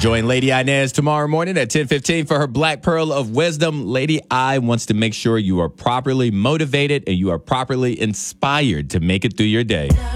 Join Lady Inez tomorrow morning at 10:15 for her Black Pearl of Wisdom. Lady I wants to make sure you are properly motivated and you are properly inspired to make it through your day.